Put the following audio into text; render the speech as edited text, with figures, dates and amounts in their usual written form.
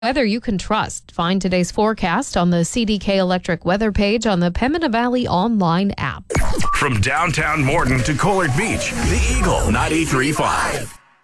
Weather you can trust. Find today's forecast on the CDK Electric weather page on the Pembina Valley online app. From downtown Morton to Collard Beach, the Eagle 93.5.